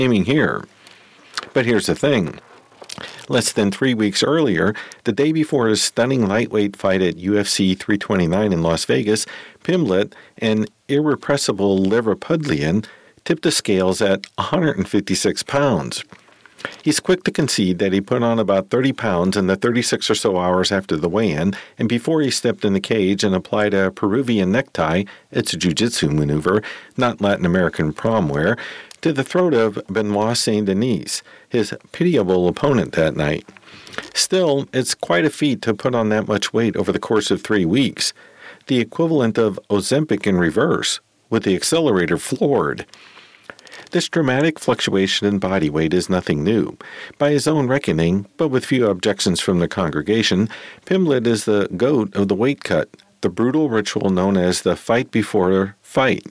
aiming here. But here's the thing. Less than 3 weeks earlier, the day before his stunning lightweight fight at UFC 329 in Las Vegas, Pimblett, an irrepressible Liverpudlian, tipped the scales at 156 pounds. He's quick to concede that he put on about 30 pounds in the 36 or so hours after the weigh-in, and before he stepped in the cage and applied a Peruvian necktie, it's a jiu-jitsu maneuver, not Latin American prom wear, to the throat of Benoit Saint-Denis, his pitiable opponent that night. Still, it's quite a feat to put on that much weight over the course of 3 weeks, the equivalent of Ozempic in reverse, with the accelerator floored. This dramatic fluctuation in body weight is nothing new. By his own reckoning, but with few objections from the congregation, Pimblett is the goat of the weight cut, the brutal ritual known as the fight before fight.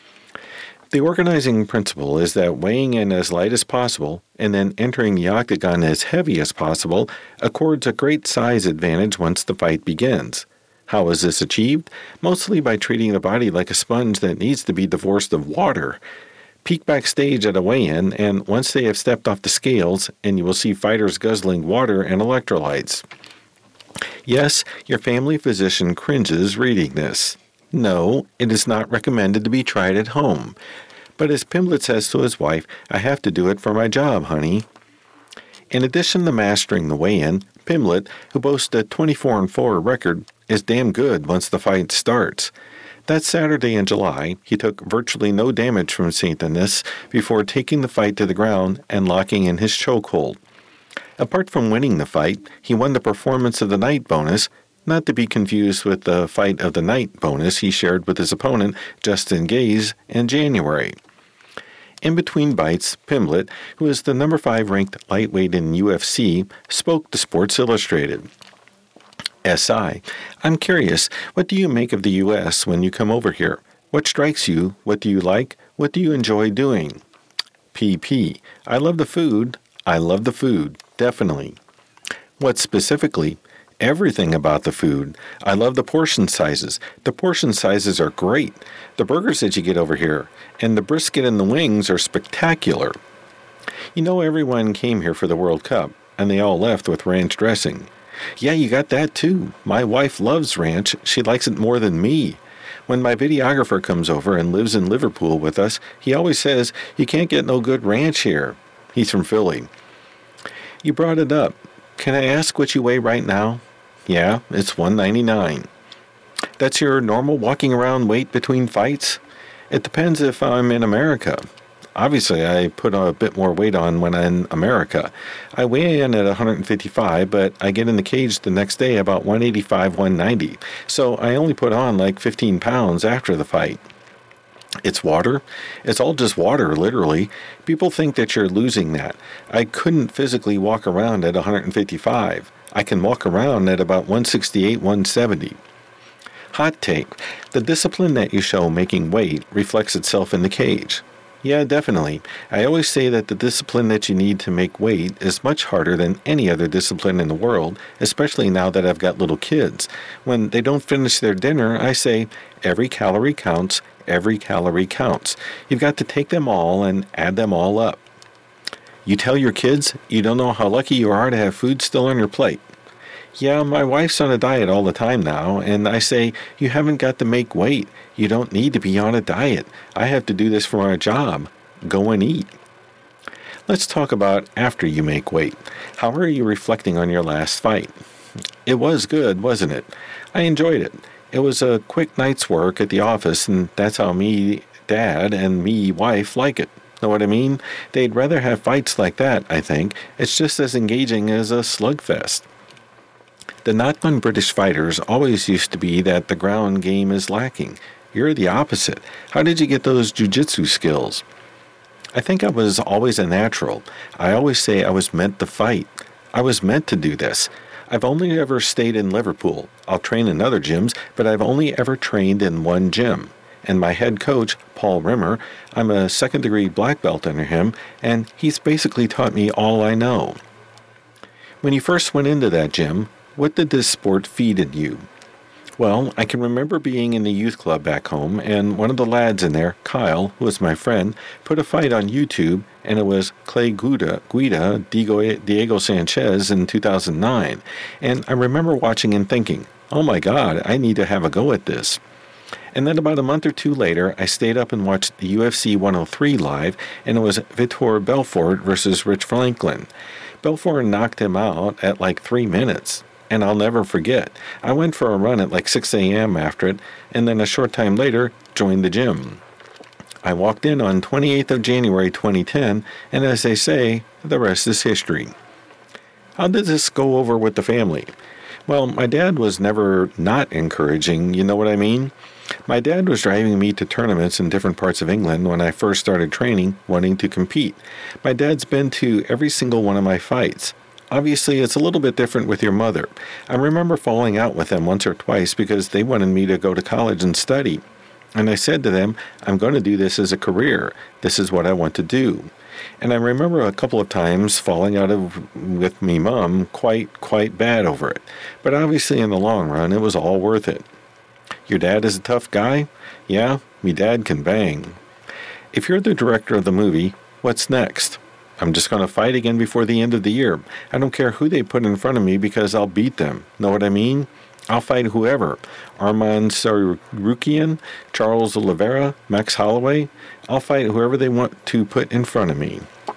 The organizing principle is that weighing in as light as possible and then entering the octagon as heavy as possible accords a great size advantage once the fight begins. How is this achieved? Mostly by treating the body like a sponge that needs to be divorced of water. Peek backstage at a weigh-in, and once they have stepped off the scales, and you will see fighters guzzling water and electrolytes. Yes, your family physician cringes reading this. No, it is not recommended to be tried at home. But as Pimblett says to his wife, I have to do it for my job, honey. In addition to mastering the weigh-in, Pimblett, who boasts a 24-4 record, is damn good once the fight starts. That Saturday in July, he took virtually no damage from Saint-Denis before taking the fight to the ground and locking in his chokehold. Apart from winning the fight, he won the Performance of the Night bonus, not to be confused with the Fight of the Night bonus he shared with his opponent, Justin Gaze, in January. In between bites, Pimblett, who is the number 5 ranked lightweight in UFC, spoke to Sports Illustrated. SI, I'm curious, what do you make of the U.S. when you come over here? What strikes you? What do you like? What do you enjoy doing? PP, I love the food. I love the food, definitely. What specifically? Everything about the food. I love the portion sizes. The portion sizes are great. The burgers that you get over here, and the brisket and the wings are spectacular. You know, everyone came here for the World Cup, and they all left with ranch dressing. Yeah, you got that too. My wife loves ranch. She likes it more than me. When my videographer comes over and lives in Liverpool with us, he always says, you can't get no good ranch here. He's from Philly. You brought it up. Can I ask what you weigh right now? Yeah, it's 199. That's your normal walking around weight between fights? It depends if I'm in America. Obviously, I put a bit more weight on when I'm in America. I weigh in at 155, but I get in the cage the next day about 185, 190. So I only put on like 15 pounds after the fight. It's water. It's all just water, literally. People think that you're losing that. I couldn't physically walk around at 155. I can walk around at about 168, 170. Hot take. The discipline that you show making weight reflects itself in the cage. Yeah, definitely. I always say that the discipline that you need to make weight is much harder than any other discipline in the world, especially now that I've got little kids. When they don't finish their dinner, I say, every calorie counts, every calorie counts. You've got to take them all and add them all up. You tell your kids you don't know how lucky you are to have food still on your plate. Yeah, my wife's on a diet all the time now, and I say, you haven't got to make weight. You don't need to be on a diet. I have to do this for my job. Go and eat. Let's talk about after you make weight. How are you reflecting on your last fight? It was good, wasn't it? I enjoyed it. It was a quick night's work at the office, and that's how me, Dad, and me, wife, like it. Know what I mean? They'd rather have fights like that, I think. It's just as engaging as a slugfest. The knock on British fighters always used to be that the ground game is lacking. You're the opposite. How did you get those jiu-jitsu skills? I think I was always a natural. I always say I was meant to fight. I was meant to do this. I've only ever stayed in Liverpool. I'll train in other gyms, but I've only ever trained in one gym. And my head coach, Paul Rimmer, I'm a second-degree black belt under him, and he's basically taught me all I know. When you first went into that gym, what did this sport feed in you? Well, I can remember being in the youth club back home, and one of the lads in there, Kyle, who was my friend, put a fight on YouTube, and it was Clay Guida Diego Sanchez in 2009. And I remember watching and thinking, oh my God, I need to have a go at this. And then about a month or two later, I stayed up and watched the UFC 103 live, and it was Vitor Belfort versus Rich Franklin. Belfort knocked him out at like 3 minutes. And I'll never forget. I went for a run at like 6 a.m. after it, and then a short time later, joined the gym. I walked in on 28th of January 2010, and as they say, the rest is history. How did this go over with the family? Well, my dad was never not encouraging, you know what I mean? My dad was driving me to tournaments in different parts of England when I first started training, wanting to compete. My dad's been to every single one of my fights. Obviously, it's a little bit different with your mother. I remember falling out with them once or twice because they wanted me to go to college and study. And I said to them, I'm going to do this as a career. This is what I want to do. And I remember a couple of times falling out with me mom quite bad over it. But obviously in the long run, it was all worth it. Your dad is a tough guy? Yeah, me dad can bang. If you're the director of the movie, what's next? I'm just going to fight again before the end of the year. I don't care who they put in front of me because I'll beat them. Know what I mean? I'll fight whoever. Arman Sarukian, Charles Oliveira, Max Holloway. I'll fight whoever they want to put in front of me.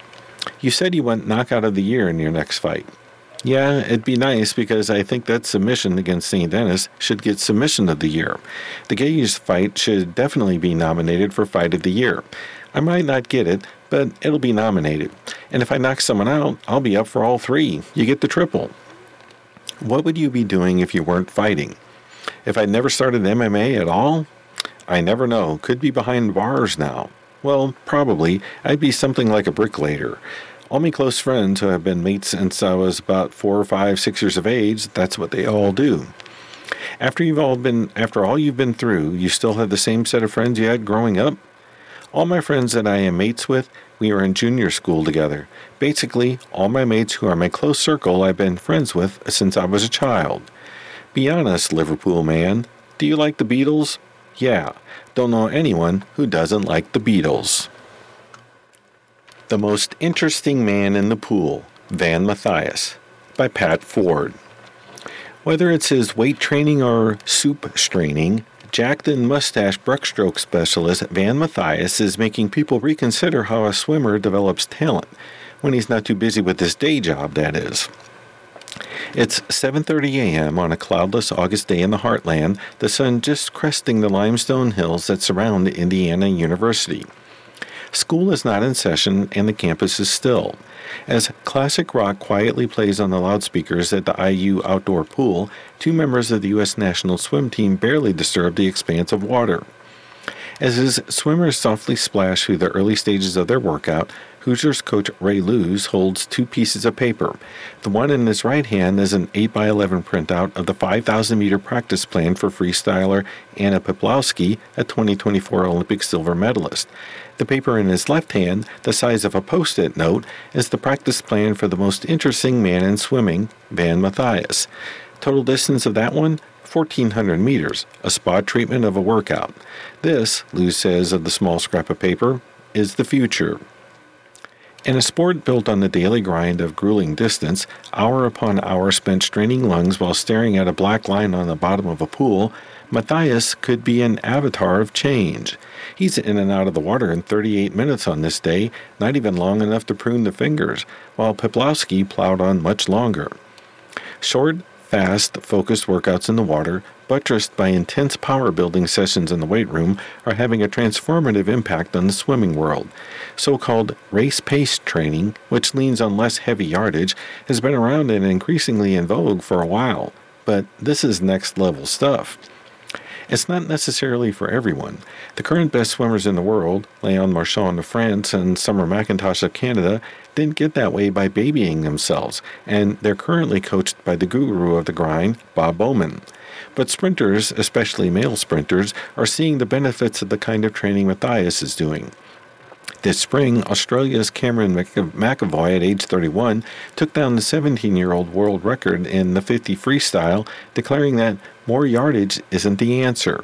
You said you want knockout of the year in your next fight. Yeah, it'd be nice because I think that submission against St. Denis should get submission of the year. The Gage fight should definitely be nominated for fight of the year. I might not get it, but it'll be nominated. And if I knock someone out, I'll be up for all three. You get the triple. What would you be doing if you weren't fighting? If I'd never started MMA at all? I never know. Could be behind bars now. Well, probably. I'd be something like a bricklayer. All my close friends who have been mates since I was about 4 or 5, 6 years of age, that's what they all do. After all you've been through, you still have the same set of friends you had growing up? All my friends that I am mates with, we were in junior school together. Basically, all my mates who are my close circle I've been friends with since I was a child. Be honest, Liverpool man. Do you like the Beatles? Yeah. Don't know anyone who doesn't like the Beatles. The Most Interesting Man in the Pool, Van Matthias, by Pat Ford. Whether it's his weight training or soup straining, jacked and mustache breaststroke specialist Van Matthias is making people reconsider how a swimmer develops talent, when he's not too busy with his day job, that is. It's 7:30 a.m. on a cloudless August day in the heartland, the sun just cresting the limestone hills that surround Indiana University. School is not in session and the campus is still. As classic rock quietly plays on the loudspeakers at the IU outdoor pool, two members of the U.S. national swim team barely disturb the expanse of water. As his swimmers softly splash through the early stages of their workout, Hoosiers coach Ray Lewis holds two pieces of paper. The one in his right hand is an 8x11 printout of the 5,000-meter practice plan for freestyler Anna Peplowski, a 2024 Olympic silver medalist. The paper in his left hand, the size of a Post-it note, is the practice plan for the most interesting man in swimming, Van Matthias. Total distance of that one? 1,400 meters, a spot treatment of a workout. This, Lou says of the small scrap of paper, is the future. In a sport built on the daily grind of grueling distance, hour upon hour spent straining lungs while staring at a black line on the bottom of a pool, Matthias could be an avatar of change. He's in and out of the water in 38 minutes on this day, not even long enough to prune the fingers, while Peplowski plowed on much longer. Short, fast, focused workouts in the water, buttressed by intense power-building sessions in the weight room, are having a transformative impact on the swimming world. So-called race-pace training, which leans on less heavy yardage, has been around and increasingly in vogue for a while. But this is next-level stuff. It's not necessarily for everyone. The current best swimmers in the world, Léon Marchand of France and Summer McIntosh of Canada, didn't get that way by babying themselves, and they're currently coached by the guru of the grind, Bob Bowman. But sprinters, especially male sprinters, are seeing the benefits of the kind of training Matthias is doing. This spring, Australia's Cameron McAvoy, at age 31, took down the 17-year-old world record in the 50 freestyle, declaring that more yardage isn't the answer.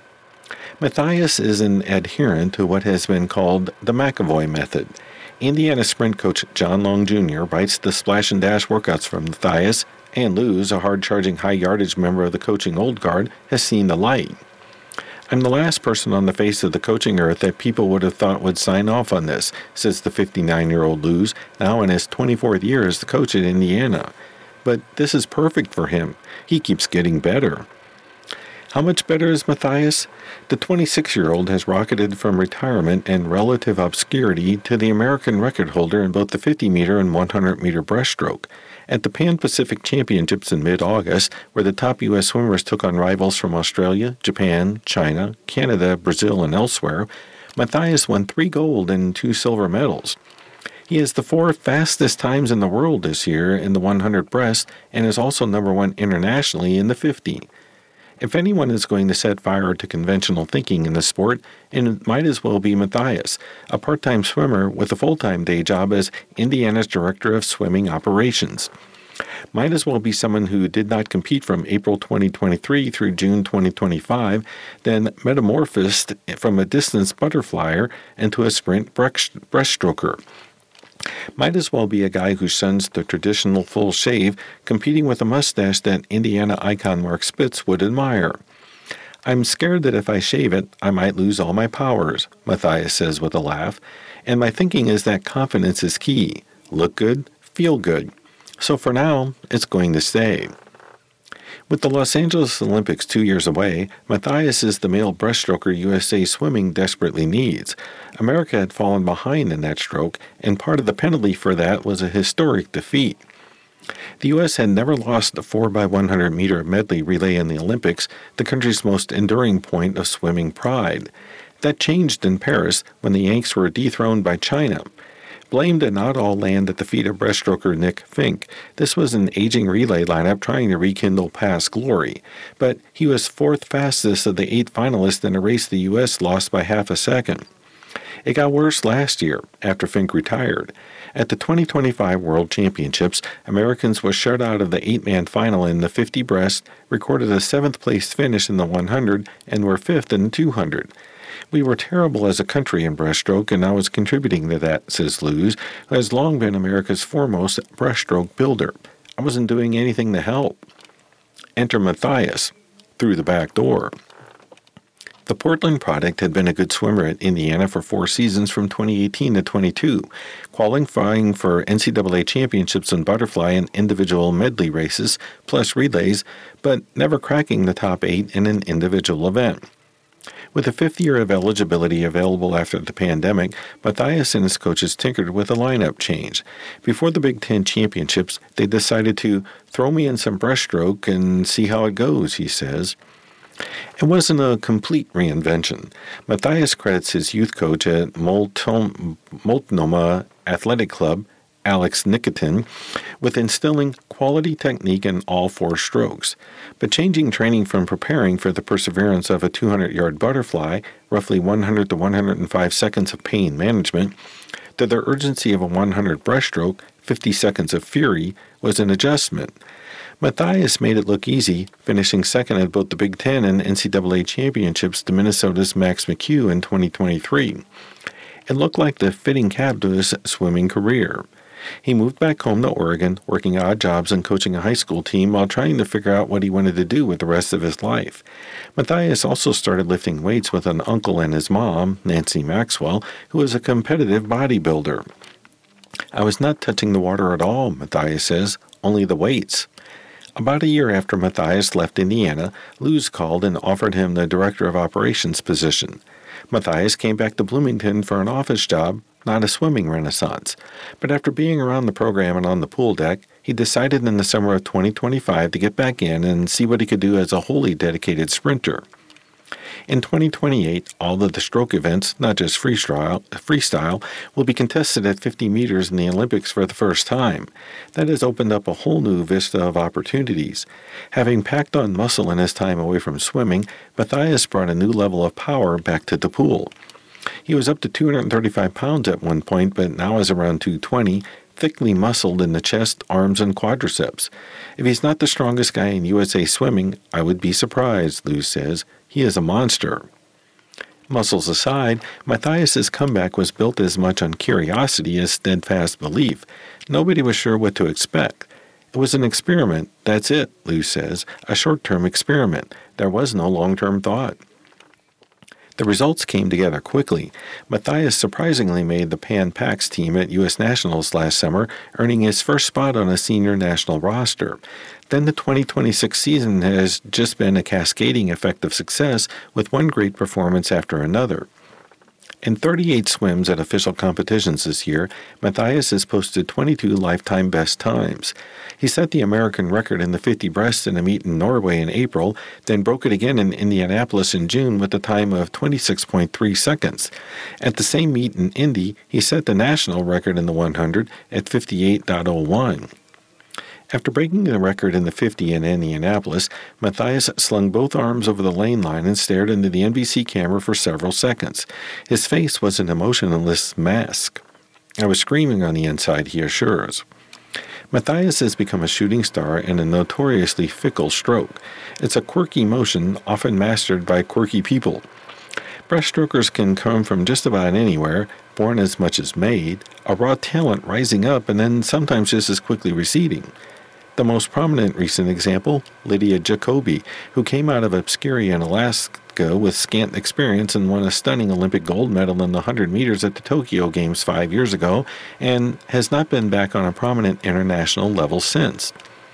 Matthias is an adherent to what has been called the McAvoy method. Indiana sprint coach John Long Jr. writes the splash and dash workouts from Matthias, and Luz, a hard-charging, high-yardage member of the coaching old guard, has seen the light. I'm the last person on the face of the coaching earth that people would have thought would sign off on this, says the 59-year-old Luz, now in his 24th year as the coach at Indiana. But this is perfect for him. He keeps getting better. How much better is Matthias? The 26-year-old has rocketed from retirement and relative obscurity to the American record holder in both the 50-meter and 100-meter breaststroke. At the Pan-Pacific Championships in mid-August, where the top U.S. swimmers took on rivals from Australia, Japan, China, Canada, Brazil, and elsewhere, Matthias won 3 gold and 2 silver medals. He has the 4 fastest times in the world this year in the 100 breast and is also number 1 internationally in the 50. If anyone is going to set fire to conventional thinking in the sport, it might as well be Matthias, a part-time swimmer with a full-time day job as Indiana's Director of Swimming Operations. Might as well be someone who did not compete from April 2023 through June 2025, then metamorphosed from a distance butterflyer into a sprint breaststroker. Might as well be a guy who shuns the traditional full shave, competing with a mustache that Indiana icon Mark Spitz would admire. I'm scared that if I shave it, I might lose all my powers, Matthias says with a laugh, and my thinking is that confidence is key. Look good, feel good. So for now, it's going to stay. With the Los Angeles Olympics 2 years away, Matthias is the male breaststroker USA Swimming desperately needs. America had fallen behind in that stroke, and part of the penalty for that was a historic defeat. The U.S. had never lost a 4x100-meter medley relay in the Olympics, the country's most enduring point of swimming pride. That changed in Paris when the Yanks were dethroned by China. Blame did not all land at the feet of breaststroker Nick Fink. This was an aging relay lineup trying to rekindle past glory. But he was 4th fastest of the 8 finalists in a race the U.S. lost by half a second. It got worse last year, after Fink retired. At the 2025 World Championships, Americans were shut out of the 8-man final in the 50 breast, recorded a 7th-place finish in the 100, and were 5th in the 200. We were terrible as a country in breaststroke, and I was contributing to that, says Luz, who has long been America's foremost breaststroke builder. I wasn't doing anything to help. Enter Matthias, through the back door. The Portland product had been a good swimmer at Indiana for 4 seasons from 2018 to 22, qualifying for NCAA championships in butterfly and individual medley races, plus relays, but never cracking the top 8 in an individual event. With a 5th year of eligibility available after the pandemic, Matthias and his coaches tinkered with a lineup change. Before the Big Ten championships, they decided to throw me in some breaststroke and see how it goes, he says. It wasn't a complete reinvention. Matthias credits his youth coach at Multnomah Athletic Club, Alex Nikitin, with instilling quality technique in all 4 strokes. But changing training from preparing for the perseverance of a 200-yard butterfly, roughly 100 to 105 seconds of pain management, to the urgency of a 100 breaststroke, 50 seconds of fury, was an adjustment. Matthias made it look easy, finishing 2nd at both the Big Ten and NCAA championships to Minnesota's Max McHugh in 2023. It looked like the fitting cap to his swimming career. He moved back home to Oregon, working odd jobs and coaching a high school team while trying to figure out what he wanted to do with the rest of his life. Matthias also started lifting weights with an uncle and his mom, Nancy Maxwell, who was a competitive bodybuilder. I was not touching the water at all, Matthias says, only the weights. About a year after Matthias left Indiana, Luz called and offered him the Director of Operations position. Matthias came back to Bloomington for an office job, not a swimming renaissance. But after being around the program and on the pool deck, he decided in the summer of 2025 to get back in and see what he could do as a wholly dedicated sprinter. In 2028, all of the stroke events, not just freestyle, will be contested at 50 meters in the Olympics for the first time. That has opened up a whole new vista of opportunities. Having packed on muscle in his time away from swimming, Matthias brought a new level of power back to the pool. He was up to 235 pounds at one point, but now is around 220, thickly muscled in the chest, arms, and quadriceps. If he's not the strongest guy in USA swimming, I would be surprised, Lou says. He is a monster. Muscles aside, Matthias's comeback was built as much on curiosity as steadfast belief. Nobody was sure what to expect. It was an experiment, that's it, Lou says, a short-term experiment. There was no long-term thought. The results came together quickly. Matthias surprisingly made the Pan Pacs team at U.S. Nationals last summer, earning his first spot on a senior national roster. Then the 2026 season has just been a cascading effect of success, with one great performance after another. In 38 swims at official competitions this year, Matthias has posted 22 lifetime best times. He set the American record in the 50 breast in a meet in Norway in April, then broke it again in Indianapolis in June with a time of 26.3 seconds. At the same meet in Indy, he set the national record in the 100 at 58.01. After breaking the record in the 50 in Indianapolis, Matthias slung both arms over the lane line and stared into the NBC camera for several seconds. His face was an emotionless mask. I was screaming on the inside, he assures. Matthias has become a shooting star in a notoriously fickle stroke. It's a quirky motion, often mastered by quirky people. Breaststrokers can come from just about anywhere, born as much as made, a raw talent rising up and then sometimes just as quickly receding. The most prominent recent example, Lydia Jacoby, who came out of obscurity in Alaska with scant experience and won a stunning Olympic gold medal in the 100 meters at the Tokyo Games 5 years ago, and has not been back on a prominent international level since.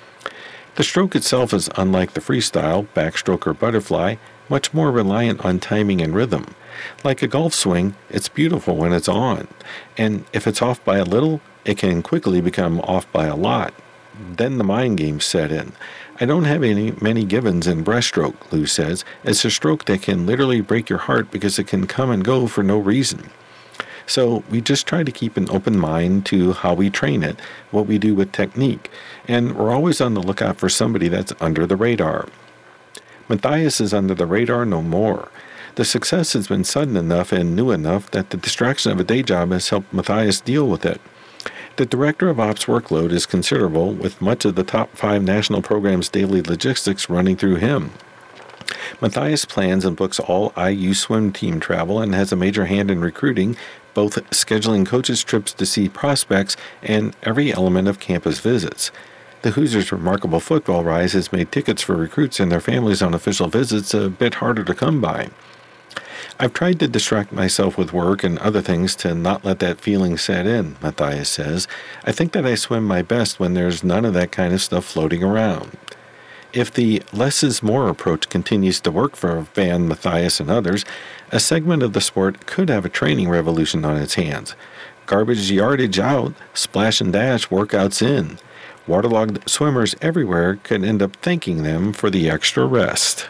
The stroke itself is unlike the freestyle, backstroke, or butterfly, much more reliant on timing and rhythm. Like a golf swing, it's beautiful when it's on, and if it's off by a little, it can quickly become off by a lot. Then the mind games set in. I don't have many givens in breaststroke, Lou says. It's a stroke that can literally break your heart because it can come and go for no reason. So we just try to keep an open mind to how we train it, what we do with technique, and we're always on the lookout for somebody that's under the radar. Matthias is under the radar no more. The success has been sudden enough and new enough that the distraction of a day job has helped Matthias deal with it. The Director of Ops workload is considerable, with much of the top 5 national programs' daily logistics running through him. Matthias plans and books all IU swim team travel and has a major hand in recruiting, both scheduling coaches' trips to see prospects and every element of campus visits. The Hoosiers' remarkable football rise has made tickets for recruits and their families on official visits a bit harder to come by. I've tried to distract myself with work and other things to not let that feeling set in, Matthias says. I think that I swim my best when there's none of that kind of stuff floating around. If the less is more approach continues to work for Van, Matthias, and others, a segment of the sport could have a training revolution on its hands. Garbage yardage out, splash and dash workouts in. Waterlogged swimmers everywhere could end up thanking them for the extra rest.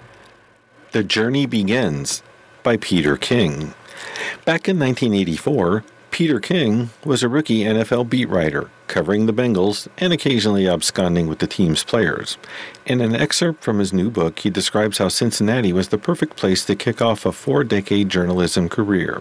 The Journey Begins by Peter King. Back in 1984, Peter King was a rookie NFL beat writer, covering the Bengals and occasionally absconding with the team's players. In an excerpt from his new book, he describes how Cincinnati was the perfect place to kick off a 4-decade journalism career.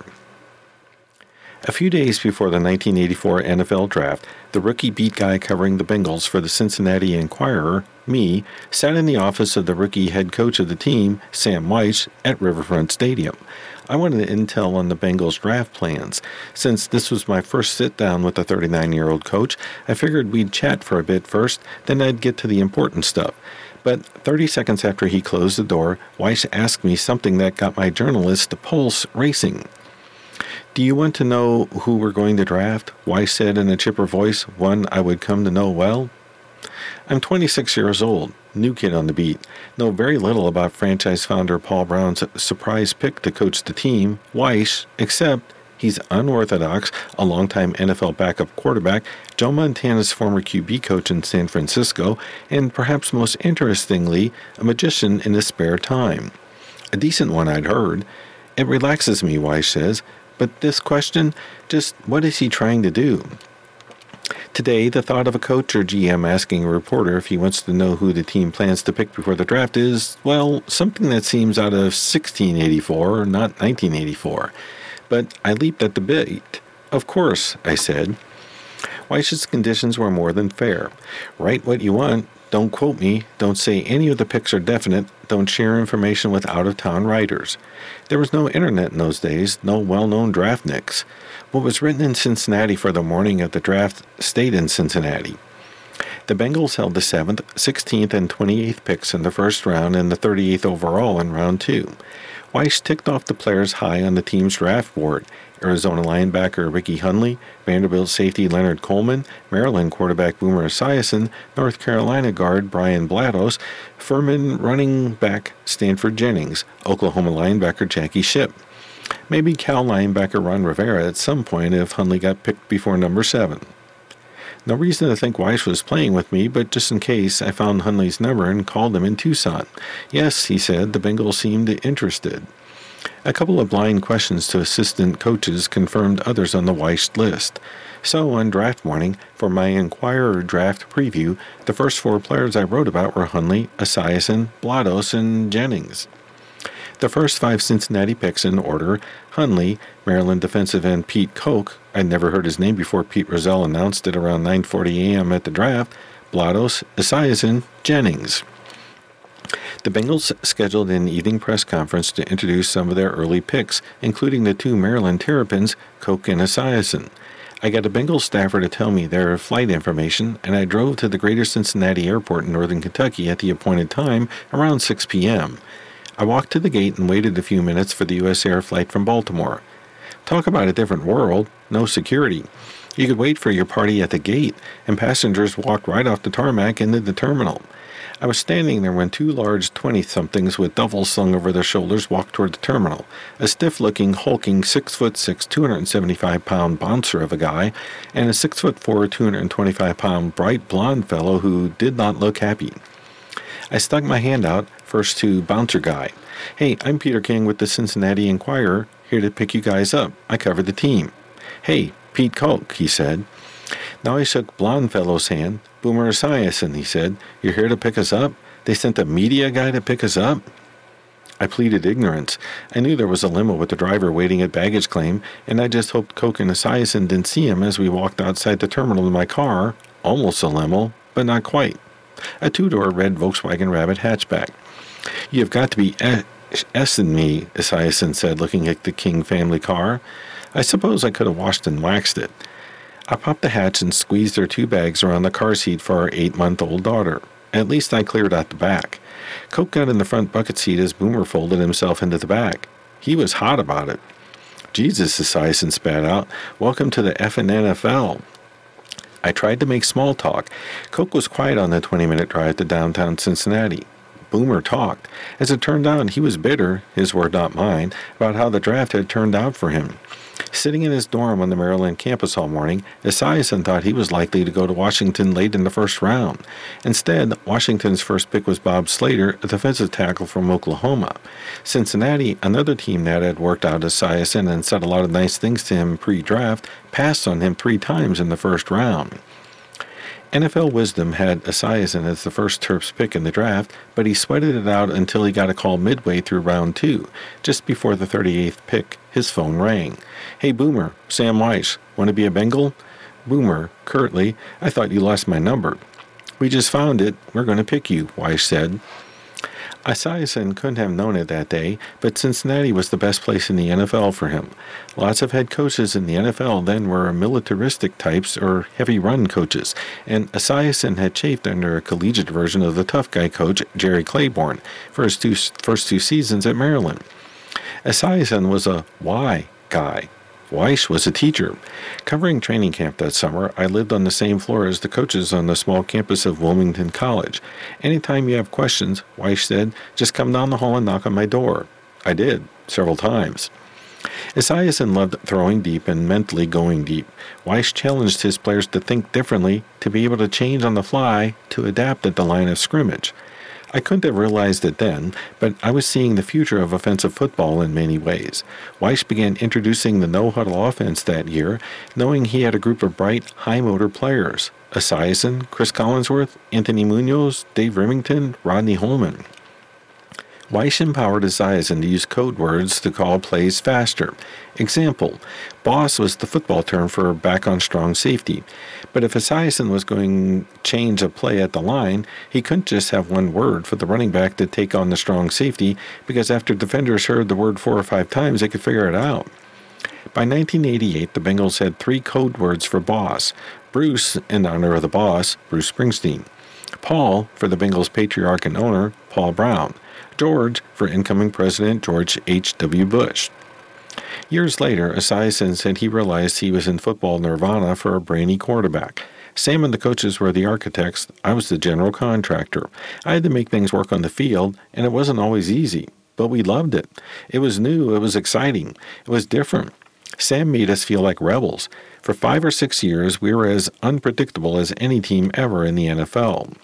A few days before the 1984 NFL Draft, the rookie beat guy covering the Bengals for the Cincinnati Enquirer, me, sat in the office of the rookie head coach of the team, Sam Wyche, at Riverfront Stadium. I wanted intel on the Bengals draft plans. Since this was my first sit-down with the 39-year-old coach, I figured we'd chat for a bit first, then I'd get to the important stuff. But 30 seconds after he closed the door, Wyche asked me something that got my journalist pulse racing. "Do you want to know who we're going to draft?" Wyche said in a chipper voice, one I would come to know well. I'm 26 years old, new kid on the beat, know very little about franchise founder Paul Brown's surprise pick to coach the team, Wyche, except he's unorthodox, a longtime NFL backup quarterback, Joe Montana's former QB coach in San Francisco, and perhaps most interestingly, a magician in his spare time. A decent one, I'd heard. It relaxes me, Wyche says. But this question, just what is he trying to do? Today, the thought of a coach or GM asking a reporter if he wants to know who the team plans to pick before the draft is, well, something that seems out of 1684, not 1984. but I leaped at the bait. Of course, I said. Weich's conditions were more than fair. Write what you want. Don't quote me. Don't say any of the picks are definite. Don't share information with out-of-town writers. There was no internet in those days, no well-known draftniks. What was written in Cincinnati for the morning of the draft stayed in Cincinnati. The Bengals held the 7th, 16th, and 28th picks in the first round and the 38th overall in round 2. Weich ticked off the players high on the team's draft board: Arizona linebacker Ricky Hundley, Vanderbilt safety Leonard Coleman, Maryland quarterback Boomer Esiason, North Carolina guard Brian Blatos, Furman running back Stanford Jennings, Oklahoma linebacker Jackie Shipp. Maybe Cal linebacker Ron Rivera at some point if Hundley got picked before number 7. No reason to think Weich was playing with me, but just in case, I found Hundley's number and called him in Tucson. Yes, he said, the Bengals seemed interested. A couple of blind questions to assistant coaches confirmed others on the Weich list. So, on draft morning, for my Inquirer draft preview, the first 4 players I wrote about were Hundley, Esiason, Blatos, and Jennings. The first 5 Cincinnati picks in order: Hundley, Maryland defensive end Pete Koch. I'd never heard his name before Pete Rozelle announced it around 9:40 a.m. at the draft. Blatos, Esiason, Jennings. The Bengals scheduled an evening press conference to introduce some of their early picks, including the 2 Maryland Terrapins, Koch and Esiason. I got a Bengals staffer to tell me their flight information, and I drove to the Greater Cincinnati Airport in northern Kentucky at the appointed time, around 6 p.m. I walked to the gate and waited a few minutes for the U.S. Air flight from Baltimore. Talk about a different world. No security. You could wait for your party at the gate, and passengers walked right off the tarmac into the terminal. I was standing there when 2 large 20-somethings with duffels slung over their shoulders walked toward the terminal. A stiff-looking, hulking 6'6", 275-pound bouncer of a guy, and a 6'4", 225-pound bright blonde fellow who did not look happy. I stuck my hand out, first to bouncer guy. Hey, I'm Peter King with the Cincinnati Inquirer, here to pick you guys up. I cover the team. Hey, Pete Koch, he said. Now I shook blonde fellow's hand. Boomer Esiason, he said. You're here to pick us up? They sent a media guy to pick us up? I pleaded ignorance. I knew there was a limo with the driver waiting at baggage claim, and I just hoped Koch and Esiason didn't see him as we walked outside the terminal in my car. Almost a limo, but not quite. A 2-door red Volkswagen Rabbit hatchback. You've got to be S-ing me, Esiason said, looking at the King family car. I suppose I could have washed and waxed it. I popped the hatch and squeezed their 2 bags around the car seat for our 8-month-old daughter. At least I cleared out the back. Koch got in the front bucket seat as Boomer folded himself into the back. He was hot about it. Jesus, Esiason spat out. Welcome to the effing NFL. I tried to make small talk. Koch was quiet on the 20-minute drive to downtown Cincinnati. Boomer talked. As it turned out, he was bitter, his word not mine, about how the draft had turned out for him. Sitting in his dorm on the Maryland campus all morning, Esiason thought he was likely to go to Washington late in the first round. Instead, Washington's first pick was Bob Slater, a defensive tackle from Oklahoma. Cincinnati, another team that had worked out Esiason and said a lot of nice things to him pre-draft, passed on him 3 times in the first round. NFL wisdom had Esiason as the first Terps pick in the draft, but he sweated it out until he got a call midway through round 2. Just before the 38th pick, his phone rang. Hey, Boomer, Sam Weich, want to be a Bengal? Boomer, curtly, I thought you lost my number. We just found it. We're going to pick you, Weich said. Esiason couldn't have known it that day, but Cincinnati was the best place in the NFL for him. Lots of head coaches in the NFL then were militaristic types or heavy-run coaches, and Esiason had chafed under a collegiate version of the tough guy coach Jerry Claiborne for his first 2 seasons at Maryland. Esiason was a why guy. Weich was a teacher. Covering training camp that summer, I lived on the same floor as the coaches on the small campus of Wilmington College. Anytime you have questions, Weich said, just come down the hall and knock on my door. I did, several times. Esiason loved throwing deep and mentally going deep. Weich challenged his players to think differently, to be able to change on the fly, to adapt at the line of scrimmage. I couldn't have realized it then, but I was seeing the future of offensive football in many ways. Weich began introducing the no-huddle offense that year, knowing he had a group of bright, high-motor players: Esiason, Chris Collinsworth, Anthony Munoz, Dave Rimington, Rodney Holman. Weiss empowered Esiason to use code words to call plays faster. Example, boss was the football term for back on strong safety. But if Esiason was going to change a play at the line, he couldn't just have one word for the running back to take on the strong safety, because after defenders heard the word 4 or 5 times, they could figure it out. By 1988, the Bengals had 3 code words for boss. Bruce, in honor of the boss, Bruce Springsteen. Paul, for the Bengals' patriarch and owner, Paul Brown. George, for incoming President George H.W. Bush. Years later, Esiason said he realized he was in football nirvana for a brainy quarterback. Sam and the coaches were the architects. I was the general contractor. I had to make things work on the field, and it wasn't always easy. But we loved it. It was new. It was exciting. It was different. Sam made us feel like rebels. For 5 or 6 years, we were as unpredictable as any team ever in the NFL.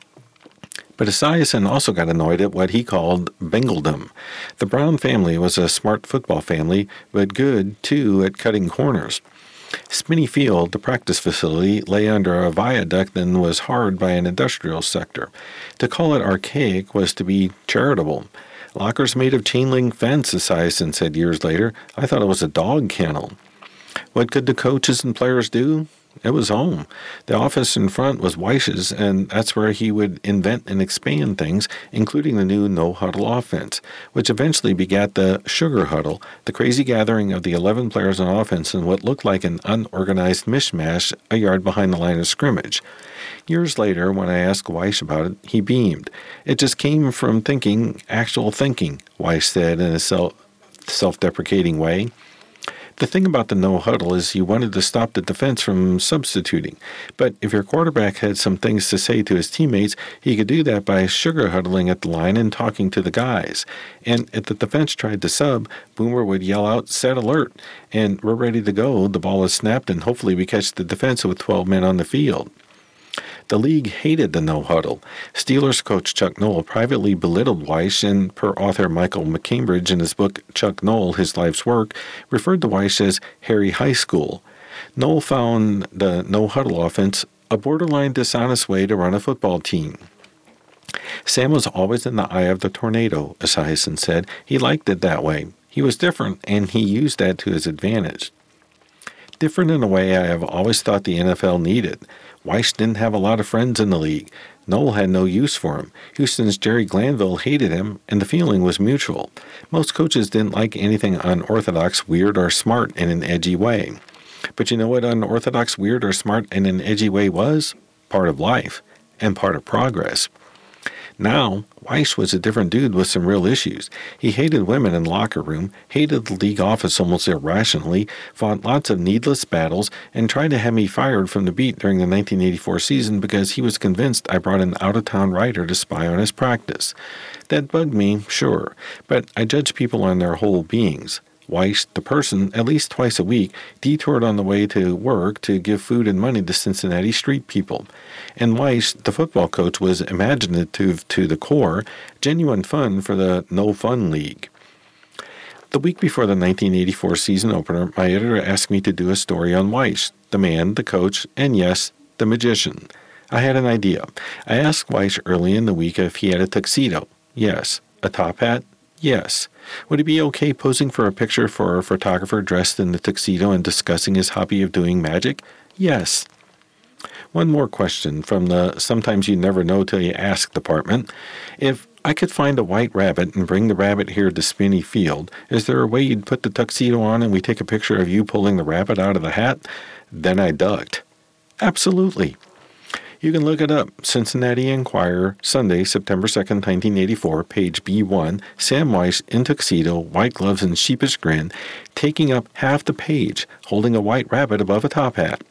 But Esiason also got annoyed at what he called Bengaldom. The Brown family was a smart football family, but good, too, at cutting corners. Spinney Field, the practice facility, lay under a viaduct and was hard by an industrial sector. To call it archaic was to be charitable. Lockers made of chain link fence, Esiason said years later. I thought it was a dog kennel. What could the coaches and players do? It was home. The office in front was Weiss's, and that's where he would invent and expand things, including the new no-huddle offense, which eventually begat the sugar huddle, the crazy gathering of the 11 players on offense in what looked like an unorganized mishmash a yard behind the line of scrimmage. Years later, when I asked Weiss about it, he beamed. It just came from thinking, actual thinking, Weiss said in a self-deprecating way. The thing about the no-huddle is you wanted to stop the defense from substituting. But if your quarterback had some things to say to his teammates, he could do that by sugar huddling at the line and talking to the guys. And if the defense tried to sub, Boomer would yell out, "Set alert," and we're ready to go. The ball is snapped, and hopefully we catch the defense with 12 men on the field. The league hated the no-huddle. Steelers coach Chuck Noll privately belittled Weiss, and per author Michael McCambridge in his book Chuck Noll, His Life's Work, referred to Weiss as Harry High School. Noll found the no-huddle offense a borderline dishonest way to run a football team. Sam was always in the eye of the tornado, Esiason said. He liked it that way. He was different, and he used that to his advantage. Different in a way I have always thought the NFL needed. Weiss didn't have a lot of friends in the league. Noll had no use for him. Houston's Jerry Glanville hated him, and the feeling was mutual. Most coaches didn't like anything unorthodox, weird, or smart in an edgy way. But you know what unorthodox, weird, or smart in an edgy way was? Part of life, and part of progress. Now, Weiss was a different dude with some real issues. He hated women in the locker room, hated the league office almost irrationally, fought lots of needless battles, and tried to have me fired from the beat during the 1984 season because he was convinced I brought an out-of-town writer to spy on his practice. That bugged me, sure, but I judge people on their whole beings. Weiss, the person, at least twice a week, detoured on the way to work to give food and money to Cincinnati street people. And Weiss, the football coach, was imaginative to the core, genuine fun for the no-fun league. The week before the 1984 season opener, my editor asked me to do a story on Weiss, the man, the coach, and yes, the magician. I had an idea. I asked Weiss early in the week if he had a tuxedo. Yes. A top hat? Yes. Would it be okay posing for a picture for a photographer dressed in the tuxedo and discussing his hobby of doing magic? Yes. One more question from the sometimes you never know till you ask department. If I could find a white rabbit and bring the rabbit here to Spinney Field, is there a way you'd put the tuxedo on and we take a picture of you pulling the rabbit out of the hat? Then I ducked. Absolutely. You can look it up. Cincinnati Enquirer, Sunday, September 2nd, 1984, page B1, Sam Weiss in tuxedo, white gloves and sheepish grin, taking up half the page, holding a white rabbit above a top hat.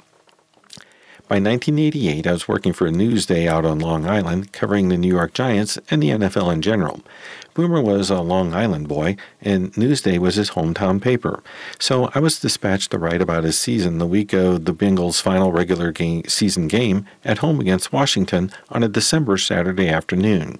By 1988, I was working for Newsday out on Long Island, covering the New York Giants and the NFL in general. Boomer was a Long Island boy, and Newsday was his hometown paper. So I was dispatched to write about his season the week of the Bengals' final regular season game at home against Washington on a December Saturday afternoon.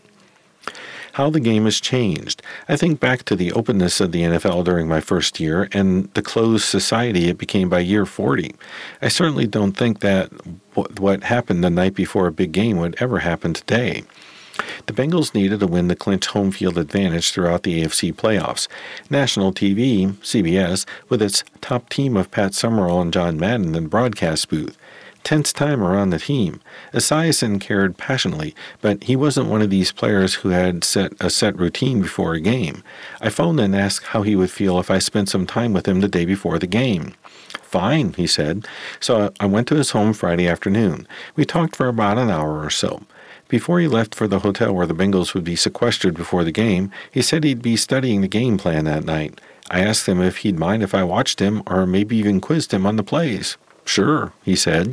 How the game has changed. I think back to the openness of the NFL during my first year and the closed society it became by year 40. I certainly don't think that what happened the night before a big game would ever happen today. The Bengals needed a win to clinch home field advantage throughout the AFC playoffs. National TV, CBS, with its top team of Pat Summerall and John Madden in the broadcast booth. Tense time around the team. Esiason cared passionately, but he wasn't one of these players who had a set routine before a game. I phoned and asked how he would feel if I spent some time with him the day before the game. Fine, he said. So I went to his home Friday afternoon. We talked for about an hour or so. Before he left for the hotel where the Bengals would be sequestered before the game, he said he'd be studying the game plan that night. I asked him if he'd mind if I watched him or maybe even quizzed him on the plays. Sure, he said.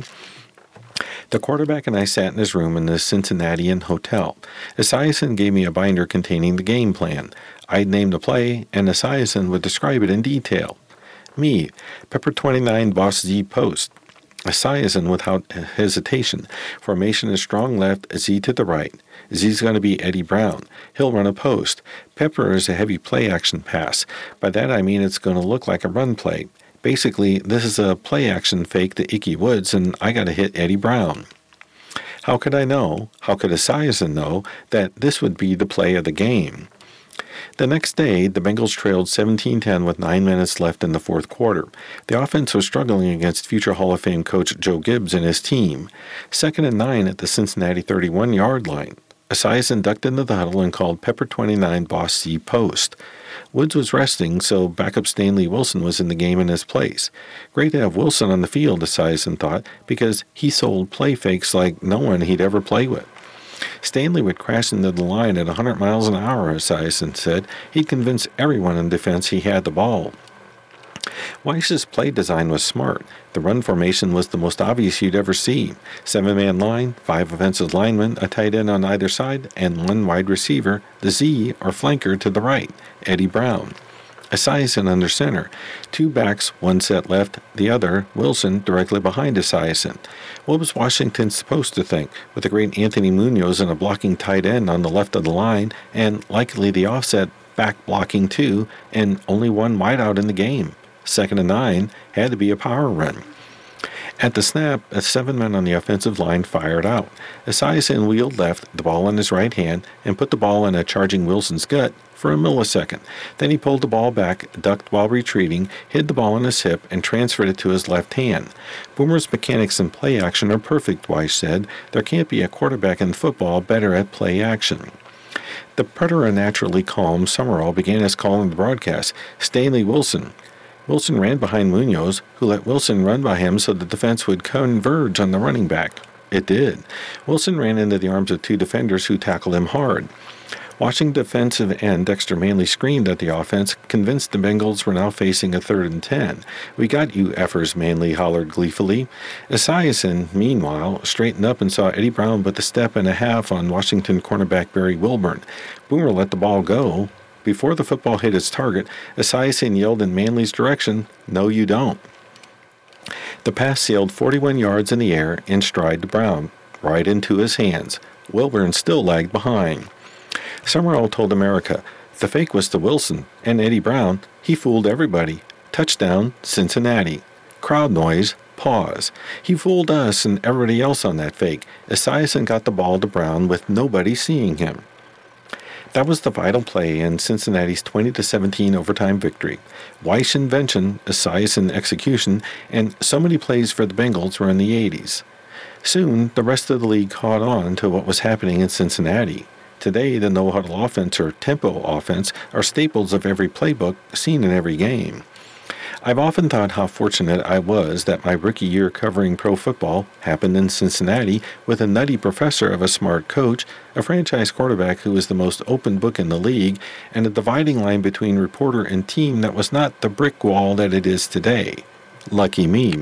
The quarterback and I sat in his room in the Cincinnatian hotel. Esiason gave me a binder containing the game plan. I'd name the play, and Esiason would describe it in detail. Me, Pepper 29 Boss Z post. Esiason without hesitation. Formation is strong left, Z to the right. Z's going to be Eddie Brown. He'll run a post. Pepper is a heavy play action pass. By that I mean it's going to look like a run play. Basically, this is a play-action fake to Ickey Woods, and I got to hit Eddie Brown. How could I know, how could Esiason know, that this would be the play of the game? The next day, the Bengals trailed 17-10 with 9 minutes left in the fourth quarter. The offense was struggling against future Hall of Fame coach Joe Gibbs and his team. 2nd and 9 at the Cincinnati 31-yard line. Esiason ducked into the huddle and called Pepper 29 Boss C post. Woods was resting, so backup Stanley Wilson was in the game in his place. Great to have Wilson on the field, Esiason thought, because he sold play fakes like no one he'd ever play with. Stanley would crash into the line at 100 miles an hour, Esiason said. He'd convince everyone in defense he had the ball. Weiss's play design was smart. The run formation was the most obvious you'd ever see. 7-man line, 5 offensive linemen, a tight end on either side, and 1 wide receiver, the Z, or flanker to the right, Eddie Brown. Esiason under center. 2 backs, 1 set left, the other, Wilson, directly behind Esiason. What was Washington supposed to think, with the great Anthony Munoz and a blocking tight end on the left of the line, and likely the offset back blocking too, and only 1 wideout in the game? 2nd and 9 had to be a power run. At the snap, 7 men on the offensive line fired out. Esiason wheeled left, the ball in his right hand, and put the ball in a charging Wilson's gut for a millisecond. Then he pulled the ball back, ducked while retreating, hid the ball in his hip, and transferred it to his left hand. Boomer's mechanics in play action are perfect, Weiss said. There can't be a quarterback in football better at play action. The preternaturally calm Summerall began his call in the broadcast. Stanley Wilson. Wilson ran behind Munoz, who let Wilson run by him so the defense would converge on the running back. It did. Wilson ran into the arms of 2 defenders who tackled him hard. Watching defensive end Dexter Manley screamed at the offense, convinced the Bengals were now facing a 3rd and 10. "We got you, effers," Manley hollered gleefully. Esiason, meanwhile, straightened up and saw Eddie Brown with a step and a half on Washington cornerback Barry Wilburn. Boomer let the ball go. Before the football hit its target, Esiason yelled in Manley's direction, "No, you don't." The pass sailed 41 yards in the air in stride to Brown, right into his hands. Wilburn still lagged behind. Summerall told America, the fake was to Wilson, and Eddie Brown, he fooled everybody. Touchdown, Cincinnati. Crowd noise, pause. He fooled us and everybody else on that fake. Esiason got the ball to Brown with nobody seeing him. That was the vital play in Cincinnati's 20-17 overtime victory. Weiss invention, Esiason execution, and so many plays for the Bengals were in the 80s. Soon, the rest of the league caught on to what was happening in Cincinnati. Today, the no-huddle offense or tempo offense are staples of every playbook seen in every game. I've often thought how fortunate I was that my rookie year covering pro football happened in Cincinnati with a nutty professor of a smart coach, a franchise quarterback who was the most open book in the league, and a dividing line between reporter and team that was not the brick wall that it is today. Lucky me.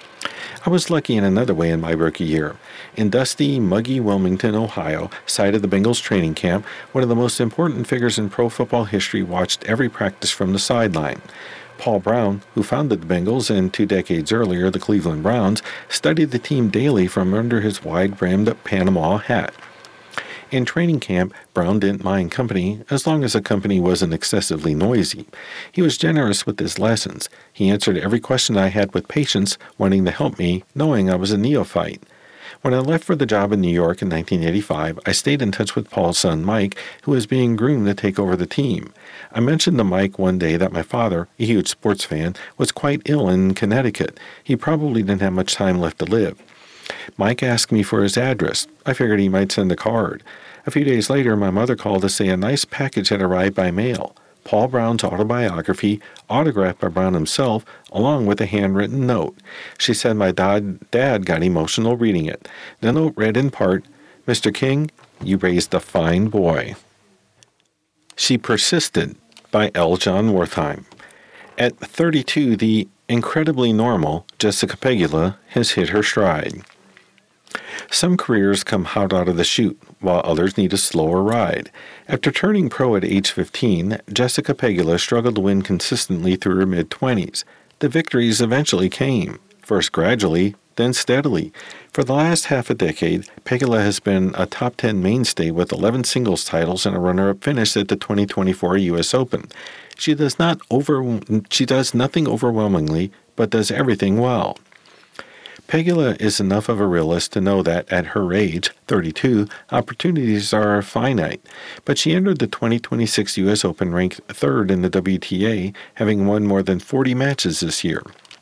I was lucky in another way in my rookie year. In dusty, muggy Wilmington, Ohio, site of the Bengals training camp, one of the most important figures in pro football history watched every practice from the sideline. Paul Brown, who founded the Bengals and 2 decades earlier the Cleveland Browns, studied the team daily from under his wide-brimmed Panama hat. In training camp, Brown didn't mind company as long as the company wasn't excessively noisy. He was generous with his lessons. He answered every question I had with patience, wanting to help me, knowing I was a neophyte. When I left for the job in New York in 1985, I stayed in touch with Paul's son Mike, who was being groomed to take over the team. I mentioned to Mike one day that my father, a huge sports fan, was quite ill in Connecticut. He probably didn't have much time left to live. Mike asked me for his address. I figured he might send a card. A few days later, my mother called to say a nice package had arrived by mail. Paul Brown's autobiography, autographed by Brown himself, along with a handwritten note. She said my dad got emotional reading it. The note read in part, "Mr. King, you raised a fine boy." She Persisted by L. John Wertheim. At 32, the incredibly normal Jessica Pegula has hit her stride. Some careers come hot out of the chute, while others need a slower ride. After turning pro at age 15, Jessica Pegula struggled to win consistently through her mid-20s. The victories eventually came, first gradually, then steadily. For the last half a decade, Pegula has been a top 10 mainstay with 11 singles titles and a runner-up finish at the 2024 U.S. Open. She does nothing overwhelmingly, but does everything well. Pegula is enough of a realist to know that, at her age, 32, opportunities are finite, but she entered the 2026 U.S. Open ranked third in the WTA, having won more than 40 matches this year.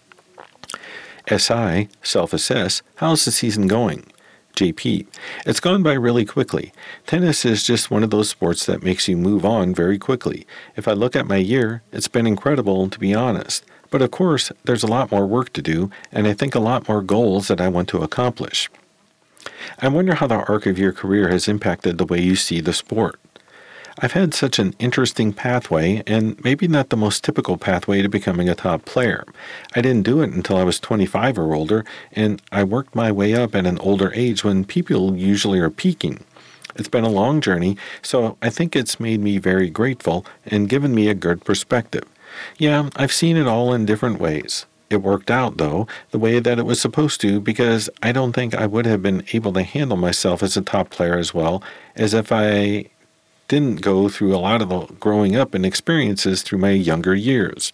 SI, self-assess, how's the season going? JP, it's gone by really quickly. Tennis is just one of those sports that makes you move on very quickly. If I look at my year, it's been incredible, to be honest. But of course, there's a lot more work to do, and I think a lot more goals that I want to accomplish. I wonder how the arc of your career has impacted the way you see the sport. I've had such an interesting pathway, and maybe not the most typical pathway to becoming a top player. I didn't do it until I was 25 or older, and I worked my way up at an older age when people usually are peaking. It's been a long journey, so I think it's made me very grateful and given me a good perspective. Yeah, I've seen it all in different ways. It worked out, though, the way that it was supposed to, because I don't think I would have been able to handle myself as a top player as well as if I didn't go through a lot of the growing up and experiences through my younger years.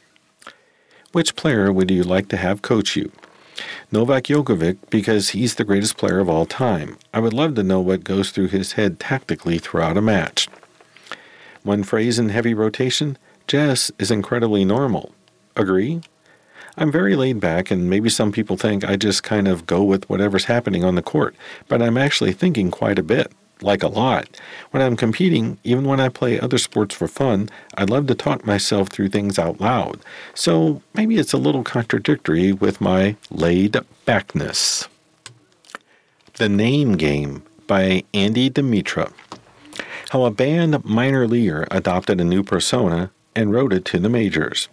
Which player would you like to have coach you? Novak Djokovic, because he's the greatest player of all time. I would love to know what goes through his head tactically throughout a match. One phrase in heavy rotation, Jess is incredibly normal. Agree? I'm very laid back, and maybe some people think I just kind of go with whatever's happening on the court, but I'm actually thinking quite a bit, like a lot. When I'm competing, even when I play other sports for fun, I love to talk myself through things out loud. So maybe it's a little contradictory with my laid backness. The Name Game by Andy Dimitra. How a band minor leaguer adopted a new persona and rode it to the majors.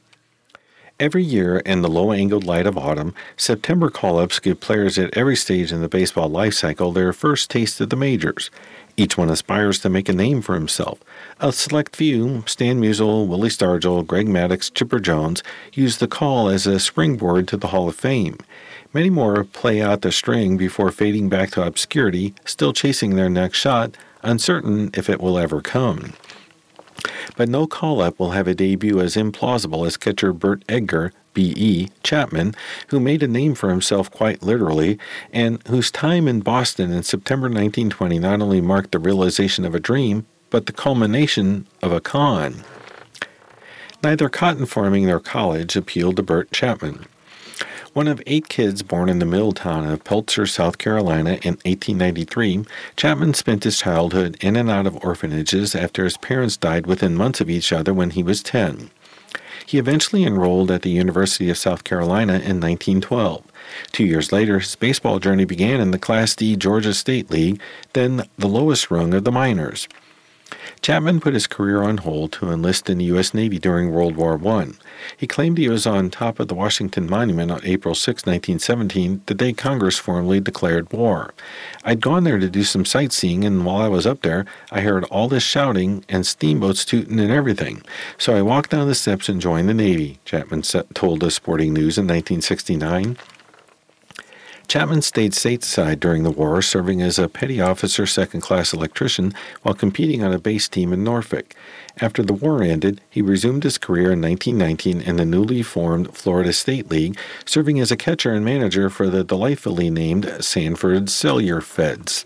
Every year, in the low-angled light of autumn, September call-ups give players at every stage in the baseball life cycle their first taste of the majors. Each one aspires to make a name for himself. A select few, Stan Musial, Willie Stargell, Greg Maddux, Chipper Jones, use the call as a springboard to the Hall of Fame. Many more play out the string before fading back to obscurity, still chasing their next shot, uncertain if it will ever come. But no call-up will have a debut as implausible as catcher Bert Edgar, B.E. Chapman, who made a name for himself quite literally, and whose time in Boston in September 1920 not only marked the realization of a dream, but the culmination of a con. Neither cotton farming nor college appealed to Bert Chapman. One of 8 kids born in the mill town of Peltzer, South Carolina in 1893, Chapman spent his childhood in and out of orphanages after his parents died within months of each other when he was 10. He eventually enrolled at the University of South Carolina in 1912. 2 years later, his baseball journey began in the Class D Georgia State League, then the lowest rung of the minors. Chapman put his career on hold to enlist in the U.S. Navy during World War I. He claimed he was on top of the Washington Monument on April 6, 1917, the day Congress formally declared war. I'd gone there to do some sightseeing, and while I was up there, I heard all this shouting and steamboats tooting and everything. So I walked down the steps and joined the Navy, Chapman told us Sporting News in 1969. Chapman stayed stateside during the war, serving as a petty officer second-class electrician while competing on a base team in Norfolk. After the war ended, he resumed his career in 1919 in the newly formed Florida State League, serving as a catcher and manager for the delightfully named Sanford Celery Feds.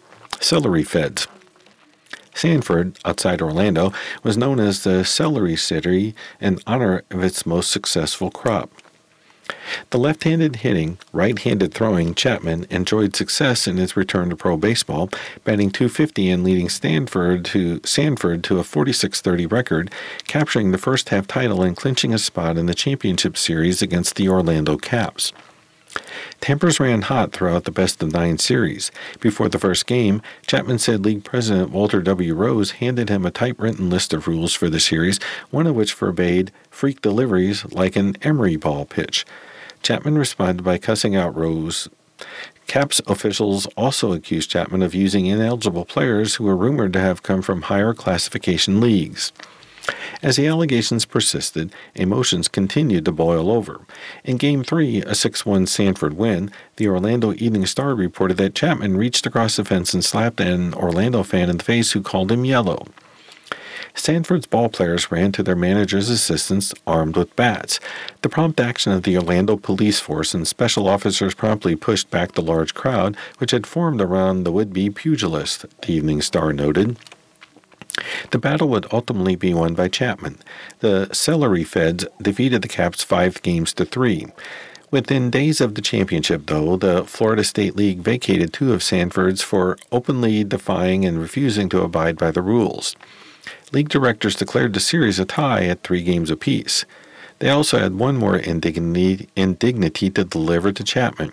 Sanford, outside Orlando, was known as the Celery City in honor of its most successful crop. The left-handed hitting, right-handed throwing Chapman enjoyed success in his return to pro baseball, batting .250 and leading Sanford to a 46-30 record, capturing the first-half title and clinching a spot in the championship series against the Orlando Caps. Tempers ran hot throughout the best-of-9 series. Before the first game, Chapman said League President Walter W. Rose handed him a typewritten list of rules for the series, one of which forbade freak deliveries like an emery ball pitch. Chapman responded by cussing out Rose. Caps officials also accused Chapman of using ineligible players who were rumored to have come from higher classification leagues. As the allegations persisted, emotions continued to boil over. In Game 3, a 6-1 Sanford win, the Orlando Evening Star reported that Chapman reached across the fence and slapped an Orlando fan in the face who called him yellow. Sanford's ball players ran to their manager's assistance armed with bats. The prompt action of the Orlando police force and special officers promptly pushed back the large crowd which had formed around the would-be pugilist, the Evening Star noted. The battle would ultimately be won by Chapman. The Celery Feds defeated the Caps 5-3. Within days of the championship, though, the Florida State League vacated 2 of Sanford's for openly defying and refusing to abide by the rules. League directors declared the series a tie at 3 games apiece. They also had one more indignity to deliver to Chapman.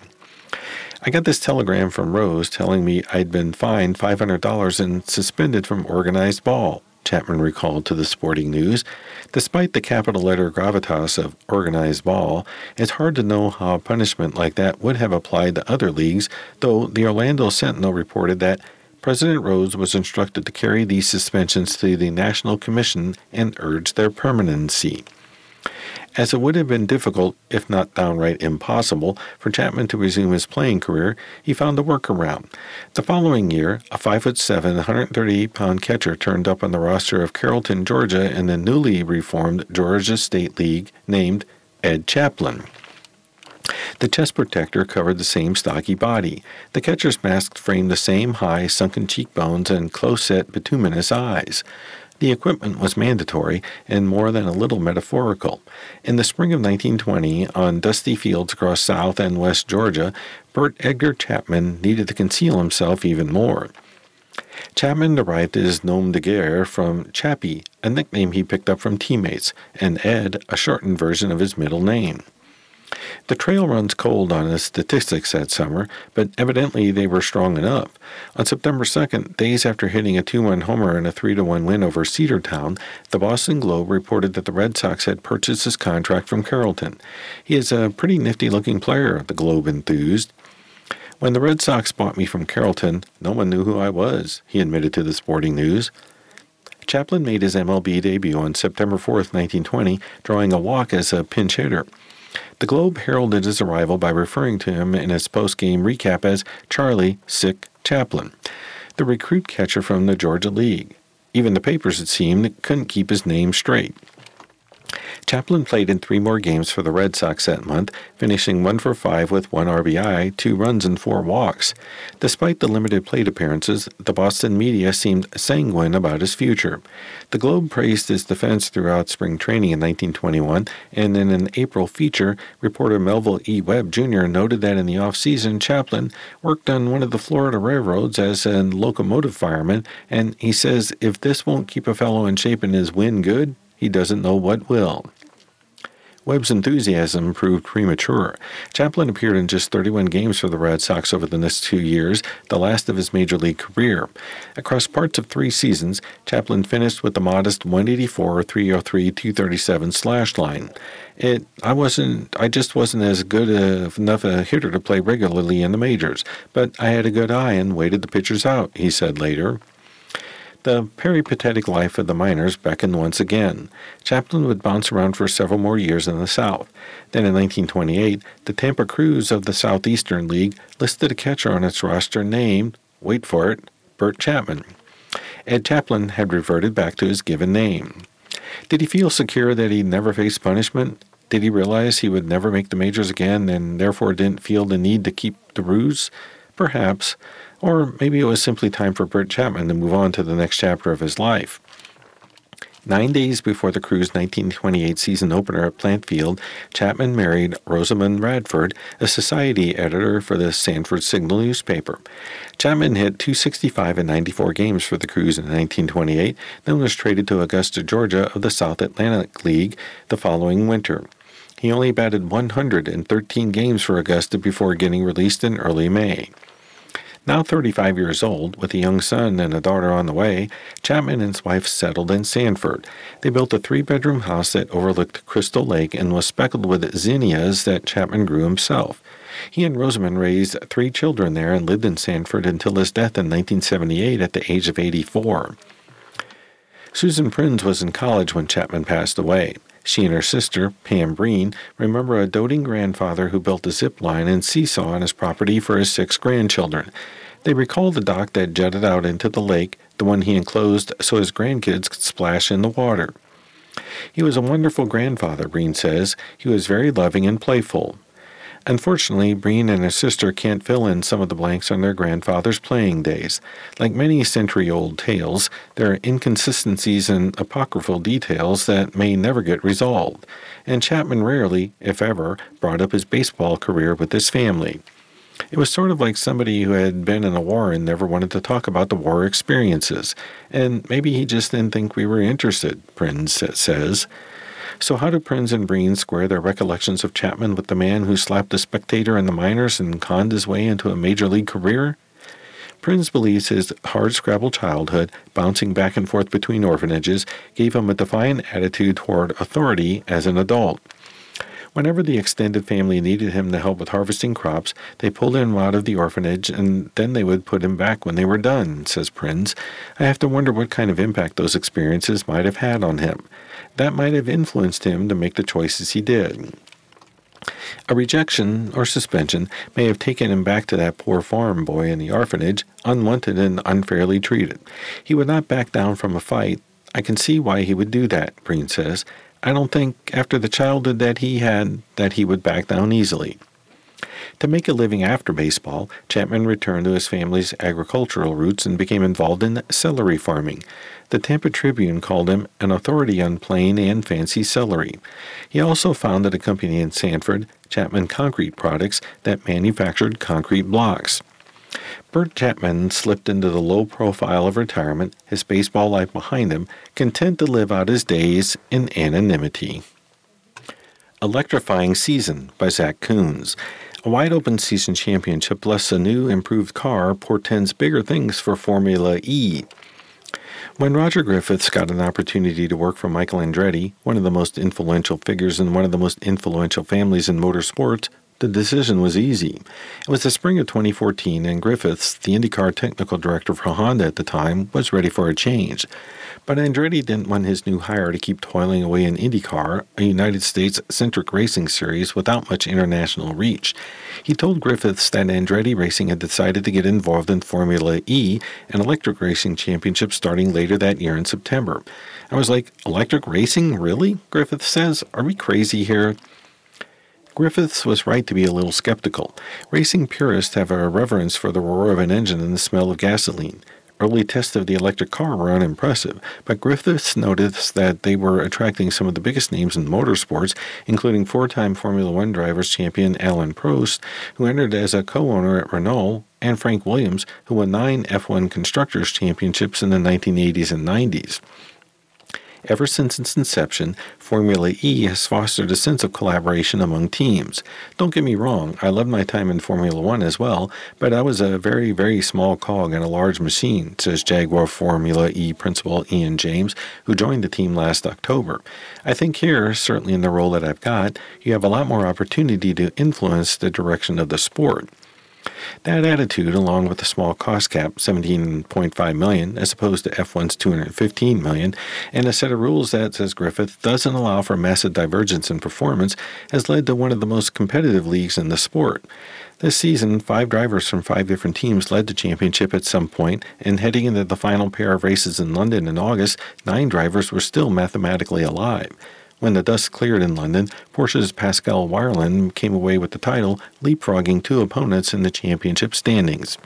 I got this telegram from Rose telling me I'd been fined $500 and suspended from organized ball, Chapman recalled to the Sporting News. Despite the capital letter gravitas of organized ball, it's hard to know how a punishment like that would have applied to other leagues, though the Orlando Sentinel reported that President Rose was instructed to carry these suspensions to the National Commission and urge their permanency. As it would have been difficult, if not downright impossible, for Chapman to resume his playing career, he found a workaround. The following year, a 5'7", 138-pound catcher turned up on the roster of Carrollton, Georgia in the newly reformed Georgia State League named Ed Chaplin. The chest protector covered the same stocky body. The catcher's mask framed the same high, sunken cheekbones and close-set, bituminous eyes. The equipment was mandatory and more than a little metaphorical. In the spring of 1920, on dusty fields across South and West Georgia, Bert Edgar Chapman needed to conceal himself even more. Chapman derived his nom de guerre from Chappie, a nickname he picked up from teammates, and Ed, a shortened version of his middle name. The trail runs cold on his statistics that summer, but evidently they were strong enough. On September 2nd, days after hitting a 2-1 homer and a 3-1 win over Cedartown, the Boston Globe reported that the Red Sox had purchased his contract from Carrollton. He is a pretty nifty-looking player, the Globe enthused. When the Red Sox bought me from Carrollton, no one knew who I was, he admitted to the Sporting News. Chaplin made his MLB debut on September 4th, 1920, drawing a walk as a pinch hitter. The Globe heralded his arrival by referring to him in its post-game recap as Charlie Sick Chaplin, the recruit catcher from the Georgia League. Even the papers, it seemed, couldn't keep his name straight. Chaplin played in 3 more games for the Red Sox that month, finishing 1 for 5 with 1 RBI, 2 runs, and 4 walks. Despite the limited plate appearances, the Boston media seemed sanguine about his future. The Globe praised his defense throughout spring training in 1921, and in an April feature, reporter Melville E. Webb Jr. noted that in the off-season, Chaplin worked on one of the Florida railroads as a locomotive fireman, and he says if this won't keep a fellow in shape and his win good, he doesn't know what will. Webb's enthusiasm proved premature. Chaplin appeared in just 31 games for the Red Sox over the next 2 years, the last of his major league career. Across parts of 3 seasons, Chaplin finished with the modest 184, 303, 237 slash line. I just wasn't as good enough a hitter to play regularly in the majors, but I had a good eye and waited the pitchers out, he said later. The peripatetic life of the minors beckoned once again. Chapman would bounce around for several more years in the South. Then in 1928, the Tampa Crews of the Southeastern League listed a catcher on its roster named, wait for it, Burt Chapman. Ed Chapman had reverted back to his given name. Did he feel secure that he'd never face punishment? Did he realize he would never make the majors again and therefore didn't feel the need to keep the ruse? Perhaps. Or maybe it was simply time for Burt Chapman to move on to the next chapter of his life. 9 days before the Crews' 1928 season opener at Plant Field, Chapman married Rosamond Radford, a society editor for the Sanford Signal newspaper. Chapman hit .265 in 94 games for the Crews in 1928, then was traded to Augusta, Georgia of the South Atlantic League the following winter. He only batted 113 games for Augusta before getting released in early May. Now 35 years old, with a young son and a daughter on the way, Chapman and his wife settled in Sanford. They built a 3-bedroom house that overlooked Crystal Lake and was speckled with zinnias that Chapman grew himself. He and Rosamond raised 3 children there and lived in Sanford until his death in 1978 at the age of 84. Susan Prinz was in college when Chapman passed away. She and her sister, Pam Breen, remember a doting grandfather who built a zip line and seesaw on his property for his 6 grandchildren. They recall the dock that jutted out into the lake, the one he enclosed so his grandkids could splash in the water. He was a wonderful grandfather, Breen says. He was very loving and playful. Unfortunately, Breen and her sister can't fill in some of the blanks on their grandfather's playing days. Like many century-old tales, there are inconsistencies and apocryphal details that may never get resolved, and Chapman rarely, if ever, brought up his baseball career with his family. It was sort of like somebody who had been in a war and never wanted to talk about the war experiences, and maybe he just didn't think we were interested, Prinz says. So how do Prinz and Breen square their recollections of Chapman with the man who slapped a spectator in the minors and conned his way into a major league career? Prinz believes his hard-scrabble childhood, bouncing back and forth between orphanages, gave him a defiant attitude toward authority as an adult. Whenever the extended family needed him to help with harvesting crops, they pulled him out of the orphanage and then they would put him back when they were done, says Prinz. I have to wonder what kind of impact those experiences might have had on him. That might have influenced him to make the choices he did. A rejection or suspension may have taken him back to that poor farm boy in the orphanage, unwanted and unfairly treated. He would not back down from a fight. I can see why he would do that, Breen says. I don't think, after the childhood that he had, that he would back down easily. To make a living after baseball, Chapman returned to his family's agricultural roots and became involved in celery farming. The Tampa Tribune called him an authority on plain and fancy celery. He also founded a company in Sanford, Chapman Concrete Products, that manufactured concrete blocks. Burt Chapman slipped into the low profile of retirement, his baseball life behind him, content to live out his days in anonymity. Electrifying Season by Zach Coons. A wide-open season championship plus a new improved car portends bigger things for Formula E. When Roger Griffiths got an opportunity to work for Michael Andretti, one of the most influential figures in one of the most influential families in motorsports, the decision was easy. It was the spring of 2014, and Griffiths, the IndyCar technical director for Honda at the time, was ready for a change. But Andretti didn't want his new hire to keep toiling away in IndyCar, a United States-centric racing series without much international reach. He told Griffiths that Andretti Racing had decided to get involved in Formula E, an electric racing championship starting later that year in September. I was like, electric racing? Really? Griffiths says. Are we crazy here? Griffiths was right to be a little skeptical. Racing purists have a reverence for the roar of an engine and the smell of gasoline. Early tests of the electric car were unimpressive, but Griffiths noticed that they were attracting some of the biggest names in motorsports, including 4-time Formula One Drivers' champion Alain Prost, who entered as a co-owner at Renault, and Frank Williams, who won 9 F1 Constructors' Championships in the 1980s and 90s. Ever since its inception, Formula E has fostered a sense of collaboration among teams. Don't get me wrong, I loved my time in Formula One as well, but I was a very, very small cog in a large machine, says Jaguar Formula E principal Ian James, who joined the team last October. I think here, certainly in the role that I've got, you have a lot more opportunity to influence the direction of the sport. That attitude, along with the small cost cap, $17.5 million, as opposed to F1's $215 million, and a set of rules that, says Griffith, doesn't allow for massive divergence in performance, has led to one of the most competitive leagues in the sport. This season, 5 drivers from 5 different teams led the championship at some point, and heading into the final pair of races in London in August, 9 drivers were still mathematically alive. When the dust cleared in London, Porsche's Pascal Wehrlein came away with the title, leapfrogging 2 opponents in the championship standings.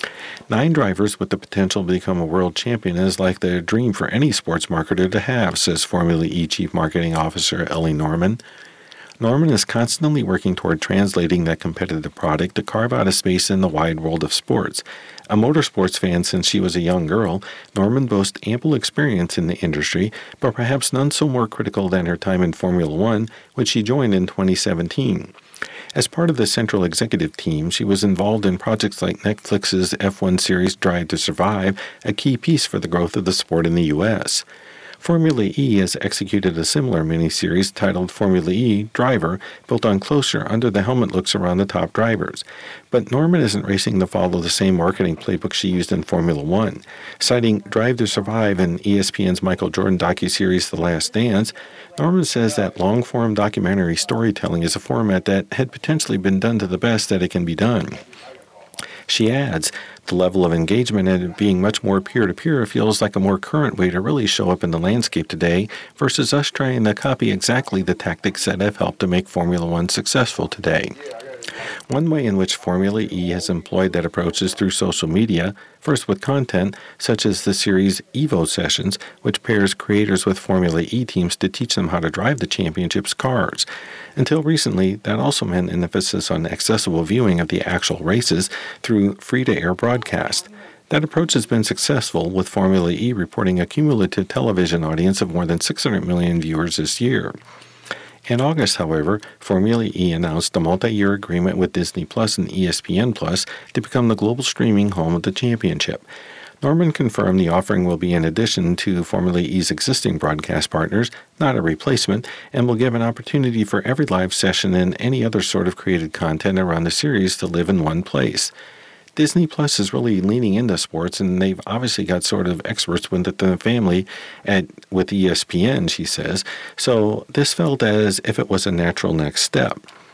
9 drivers with the potential to become a world champion is like the dream for any sports marketer to have, says Formula E Chief Marketing Officer Ellie Norman. Norman is constantly working toward translating that competitive product to carve out a space in the wide world of sports. A motorsports fan since she was a young girl, Norman boasts ample experience in the industry, but perhaps none so more critical than her time in Formula One, which she joined in 2017. As part of the central executive team, she was involved in projects like Netflix's F1 series Drive to Survive, a key piece for the growth of the sport in the U.S. Formula E has executed a similar miniseries titled Formula E Driver, built on closer under-the-helmet looks around the top drivers. But Norman isn't racing to follow the same marketing playbook she used in Formula One. Citing Drive to Survive and ESPN's Michael Jordan docuseries The Last Dance, Norman says that long-form documentary storytelling is a format that had potentially been done to the best that it can be done. She adds, the level of engagement and it being much more peer-to-peer feels like a more current way to really show up in the landscape today versus us trying to copy exactly the tactics that have helped to make Formula One successful today. One way in which Formula E has employed that approach is through social media, first with content such as the series Evo Sessions, which pairs creators with Formula E teams to teach them how to drive the championship's cars. Until recently, that also meant an emphasis on accessible viewing of the actual races through free-to-air broadcast. That approach has been successful, with Formula E reporting a cumulative television audience of more than 600 million viewers this year. In August, however, Formula E announced a multi-year agreement with Disney Plus and ESPN Plus to become the global streaming home of the championship. Norman confirmed the offering will be in addition to Formula E's existing broadcast partners, not a replacement, and will give an opportunity for every live session and any other sort of created content around the series to live in one place. Disney Plus is really leaning into sports, and they've obviously got sort of experts within the family with ESPN, she says, so this felt as if it was a natural next step.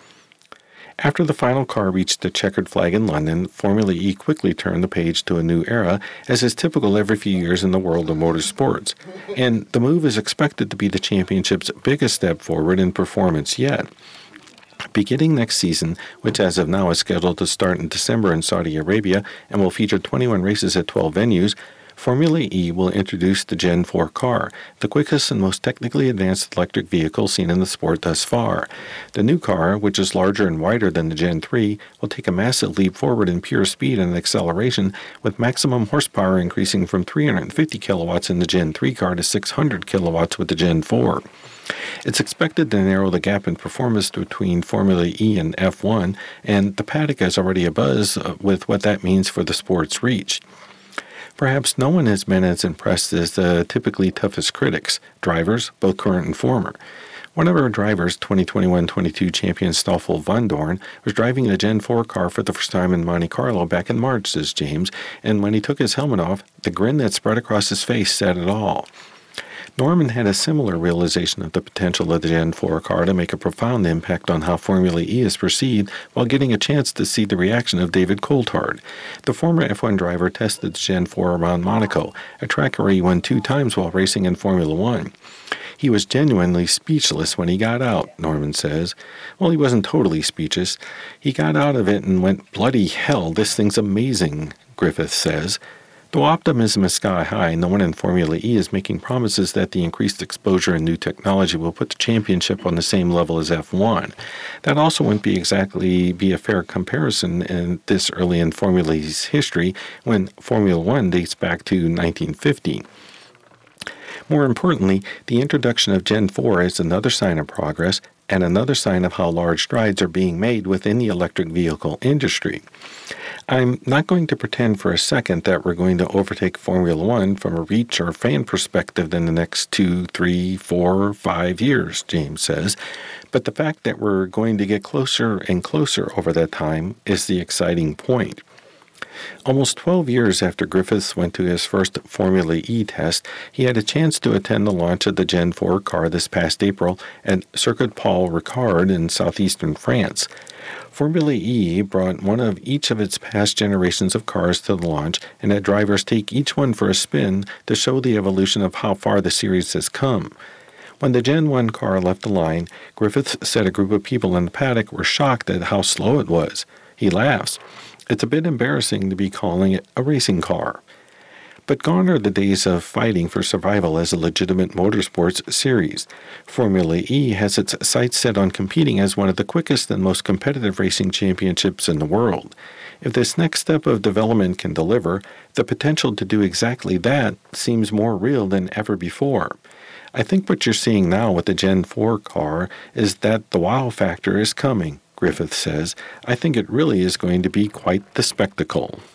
After the final car reached the checkered flag in London, Formula E quickly turned the page to a new era, as is typical every few years in the world of motorsports, and the move is expected to be the championship's biggest step forward in performance yet. Beginning next season, which as of now is scheduled to start in December in Saudi Arabia and will feature 21 races at 12 venues, Formula E will introduce the Gen 4 car, the quickest and most technically advanced electric vehicle seen in the sport thus far. The new car, which is larger and wider than the Gen 3, will take a massive leap forward in pure speed and acceleration, with maximum horsepower increasing from 350 kilowatts in the Gen 3 car to 600 kilowatts with the Gen 4. It's expected to narrow the gap in performance between Formula E and F1, and the paddock is already abuzz with what that means for the sport's reach. Perhaps no one has been as impressed as the typically toughest critics, drivers, both current and former. One of our drivers, 2021-22 champion Stoffel Vandoorne, was driving the Gen 4 car for the first time in Monte Carlo back in March, says James, and when he took his helmet off, the grin that spread across his face said it all. Norman had a similar realization of the potential of the Gen 4 car to make a profound impact on how Formula E is perceived while getting a chance to see the reaction of David Coulthard. The former F1 driver tested the Gen 4 around Monaco, a track where he won 2 times while racing in Formula One. He was genuinely speechless when he got out, Norman says. Well, he wasn't totally speechless. He got out of it and went, bloody hell, this thing's amazing, Griffith says. Though optimism is sky high, no one in Formula E is making promises that the increased exposure and new technology will put the championship on the same level as F1. That also wouldn't be a fair comparison in this early in Formula's history, when Formula One dates back to 1950. More importantly, the introduction of Gen 4 is another sign of progress and another sign of how large strides are being made within the electric vehicle industry. I'm not going to pretend for a second that we're going to overtake Formula One from a reach or fan perspective in the next 2, 3, 4, 5 years, James says. But the fact that we're going to get closer and closer over that time is the exciting point. Almost 12 years after Griffiths went to his first Formula E test, he had a chance to attend the launch of the Gen 4 car this past April at Circuit Paul Ricard in southeastern France. Formula E brought one of each of its past generations of cars to the launch and had drivers take each one for a spin to show the evolution of how far the series has come. When the Gen 1 car left the line, Griffiths said a group of people in the paddock were shocked at how slow it was. He laughs. It's a bit embarrassing to be calling it a racing car. But gone are the days of fighting for survival as a legitimate motorsports series. Formula E has its sights set on competing as one of the quickest and most competitive racing championships in the world. If this next step of development can deliver, the potential to do exactly that seems more real than ever before. I think what you're seeing now with the Gen 4 car is that the wow factor is coming, Griffith says. I think it really is going to be quite the spectacle.